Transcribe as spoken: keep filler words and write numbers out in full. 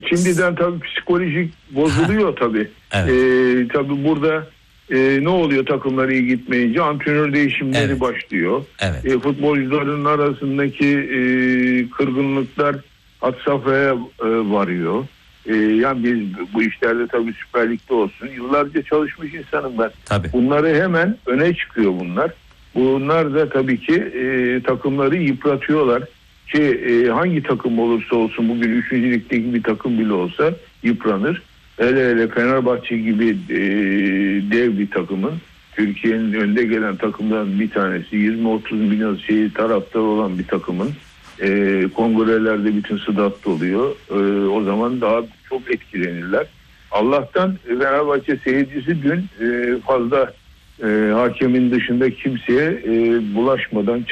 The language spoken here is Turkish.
Şimdiden tabii psikolojik bozuluyor tabii. Evet. Ee, tabii burada e, ne oluyor takımlar iyi gitmeyince? Antrenör değişimleri Evet. başlıyor. Evet. E, futbolcuların arasındaki e, kırgınlıklar had safhaya e, varıyor. E, yani biz bu işlerde tabii Süper Lig'de olsun. Yıllarca çalışmış insanım ben. Tabii. Bunları hemen öne çıkıyor bunlar. Bunlar da tabii ki e, takımları yıpratıyorlar. Ki e, hangi takım olursa olsun bugün üçüncü ligdeki bir takım bile olsa yıpranır. Hele hele Fenerbahçe gibi e, dev bir takımın, Türkiye'nin önde gelen takımlardan bir tanesi, yirmi otuz milyon şey taraftar olan bir takımın e, kongrelerde bütün stadt oluyor. E, o zaman daha çok etkilenirler. Allah'tan Fenerbahçe seyircisi dün e, fazla e, hakemin dışında kimseye e, bulaşmadan